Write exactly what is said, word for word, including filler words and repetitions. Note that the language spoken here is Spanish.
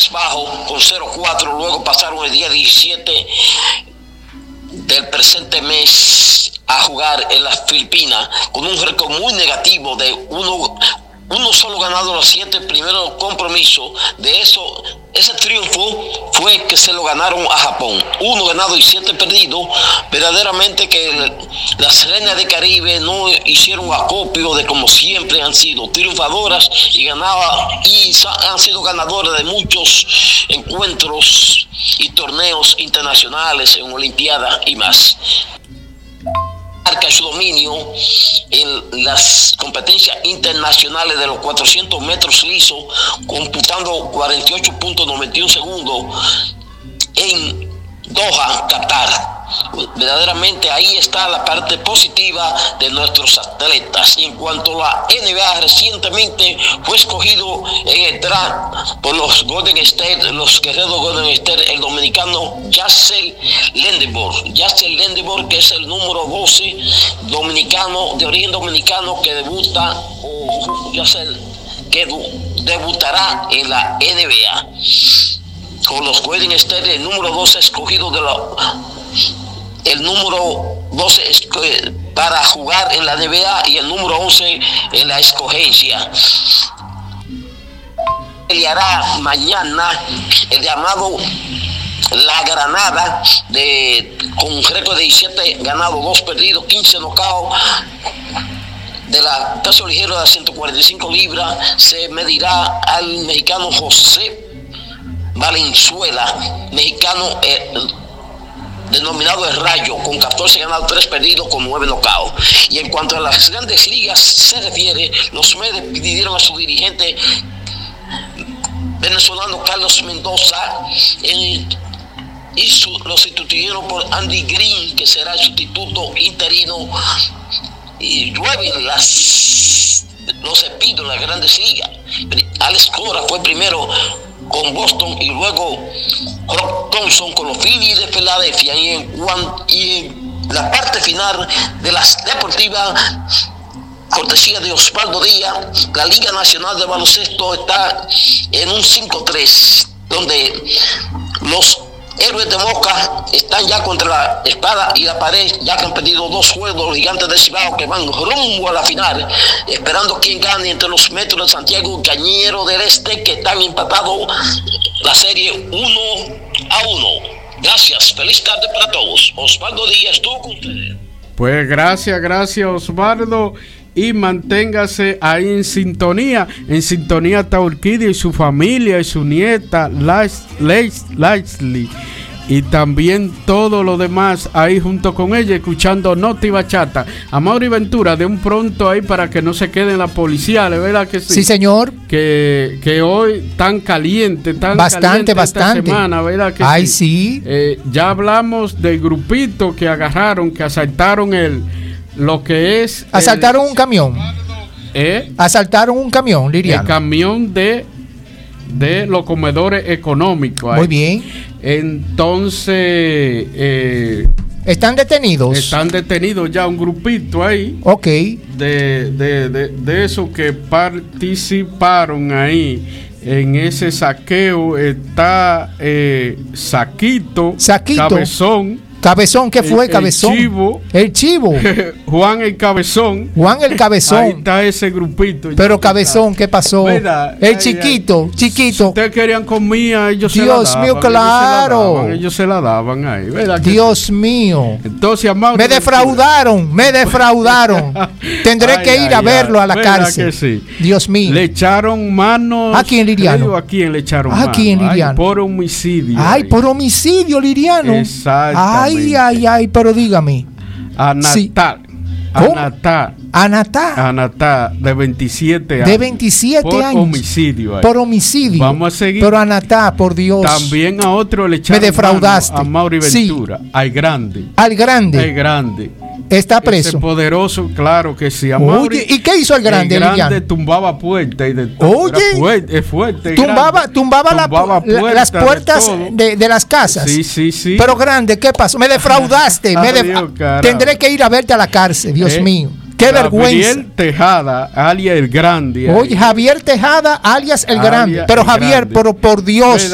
cabizbajo con cero cuatro, luego pasaron el día diecisiete del presente mes a jugar en las Filipinas con un récord muy negativo de uno, uno solo ganado los siete primeros compromisos. De eso, ese triunfo fue que se lo ganaron a Japón, uno ganado y siete perdidos. Verdaderamente que las reinas del Caribe no hicieron acopio de como siempre han sido triunfadoras y ganaba y han sido ganadoras de muchos encuentros y torneos internacionales en Olimpiadas y más. Marca su dominio en las competencias internacionales de los cuatrocientos metros lisos, computando cuarenta y ocho punto noventa y uno segundos en Doha, Qatar. Verdaderamente ahí está la parte positiva de nuestros atletas. Y en cuanto a la N B A, recientemente fue escogido en el draft por los Golden State, los guerreros Golden State, el dominicano Yasser Lendeborg. Yasser Lendeborg, que es el número doce dominicano, de origen dominicano, que debuta, o Yasser, que debutará en la N B A. Con los Golden State, el número doce escogido de la... el número doce para jugar en la N B A y el número once en la escogencia. Peleará mañana el llamado La Granada, de, con un récord de diecisiete ganados, dos perdidos, quince knockouts. De la peso ligero de ciento cuarenta y cinco libras se medirá al mexicano José Valenzuela, mexicano eh, denominado El Rayo, con catorce ganados, tres perdidos, con nueve knockouts. Y en cuanto a las grandes ligas se refiere, los medios pidieron a su dirigente venezolano Carlos Mendoza en, y su, lo sustituyeron por Andy Green, que será el sustituto interino. Y llueven las, los espidos en las grandes ligas. Alex Cora fue primero con Boston y luego Rob Thompson con los Phillies de Filadelfia. Y en, y en la parte final de las deportivas, cortesía de Osvaldo Díaz, la Liga Nacional de Baloncesto está en un cinco tres, donde los Héroes de Moca están ya contra la espada y la pared, ya que han perdido dos juegos. Los Gigantes de Cibao, que van rumbo a la final, esperando quien gane entre los Metros de Santiago y Cañero del Este, que están empatados la serie uno a uno. Gracias, feliz tarde para todos. Osvaldo Díaz estuvo con ustedes. Pues gracias, gracias Osvaldo. Y manténgase ahí en sintonía. En sintonía está Urquidia y su familia y su nieta Leslie. Y también todo lo demás ahí junto con ella, escuchando Noti Bachata. Amaury Ventura, de un pronto ahí para que no se queden las policiales, ¿verdad que sí? Sí, señor. Que, que hoy tan caliente, tan bastante, caliente bastante. Esta semana, ¿verdad que Ay, sí? sí. Eh, ya hablamos del grupito que agarraron, que asaltaron el... Lo que es... Asaltaron el, un camión. ¿Eh? Asaltaron un camión, Liriano. El camión de, de los comedores económicos. Muy bien. Entonces... Eh, ¿Están detenidos? Están detenidos ya un grupito ahí. Ok. De, de, de, de esos que participaron ahí en ese saqueo. Está eh, Saquito, Saquito. Cabezón. Cabezón, ¿qué fue? El, Cabezón. El Chivo. El Chivo. Juan el Cabezón. Juan el Cabezón. Ahí está ese grupito. Pero Cabezón, ¿qué pasó? ¿Verdad? El ay, chiquito, ay. chiquito. Si ustedes querían comida, ellos Dios se la daban. mío, claro. Ellos se la daban, ellos se la daban ahí. ¿Verdad? Dios mío. Entonces, Amaury, me defraudaron, me defraudaron. Tendré ay, que ir ay, a verlo ay, a la cárcel. Sí? Dios mío. Le echaron manos. ¿A quién, Liriano? ¿A quién le echaron ¿A manos? quién, Liriano? Ay, por homicidio. Ay, ay, por homicidio, Liriano. Exactamente. Ay, ay, ay, pero dígame. Anatá. Sí. Anatá. Anatá. Anatá, de veintisiete años. De veintisiete por años. Por homicidio. Ahí. Por homicidio. Vamos a seguir. Pero Anatá, por Dios. También a otro le echaron me defraudaste. A Amaury Ventura. Sí. Al grande. Al grande. Al grande. Está preso. Ese poderoso, claro que sí. Amaury, oye, ¿y qué hizo el grande? El grande Liliano? Tumbaba puertas y de todo. Oye, era fuerte, es fuerte. Tumbaba, tumbaba, tumbaba la, puerta las puertas de, de, de las casas. Sí, sí, sí. Pero grande, ¿qué pasó? Me defraudaste. me def... Dios, tendré que ir a verte a la cárcel, Dios eh, mío. Qué Javier vergüenza. Javier Tejada, alias el grande. Oye, Javier Tejada, alias el alias grande. Pero el Javier, grande. Pero por Dios.